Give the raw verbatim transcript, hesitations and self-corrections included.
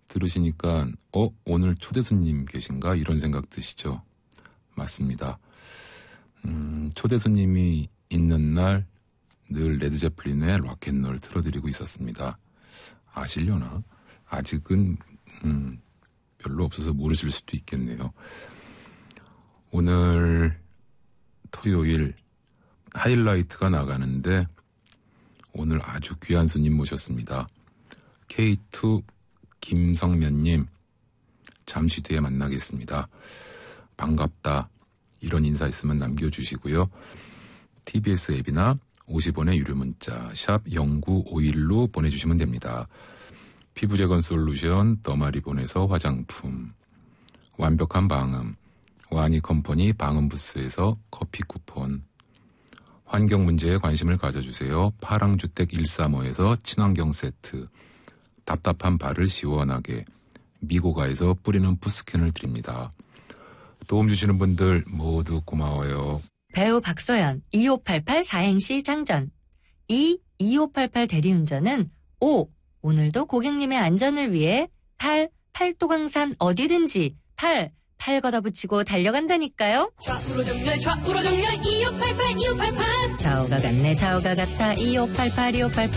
들으시니까 어? 오늘 초대 손님 계신가? 이런 생각 드시죠? 맞습니다. 음, 초대 손님이 있는 날 늘 레드 제플린의 락앤롤 틀어드리고 있었습니다. 아시려나? 아직은 음, 별로 없어서 모르실 수도 있겠네요. 오늘 토요일 하이라이트가 나가는데 오늘 아주 귀한 손님 모셨습니다. 케이 투 김성면님, 잠시 뒤에 만나겠습니다. 반갑다, 이런 인사 있으면 남겨주시고요. 티비에스 앱이나 오십 원의 유료 문자 샵 공구오일로 보내주시면 됩니다. 피부재건 솔루션 더마리본에서 화장품, 완벽한 방음 와니컴퍼니 방음부스에서 커피 쿠폰, 환경 문제에 관심을 가져주세요. 파랑주택 일삼오에서 친환경 세트, 답답한 발을 시원하게 미고가에서 뿌리는 푸스캔을 드립니다. 도움 주시는 분들 모두 고마워요. 배우 박소연 이오팔팔 사행시 장전. 이 이오팔팔 대리운전은 오. 오늘도 고객님의 안전을 위해 팔. 팔도강산 어디든지 팔. 팔 걷어붙이고 달려간다니까요. 좌우로 정렬 좌우로 정렬 이오팔팔 이오팔팔 좌우가 같네 좌우가 같아 이오팔팔 이오팔팔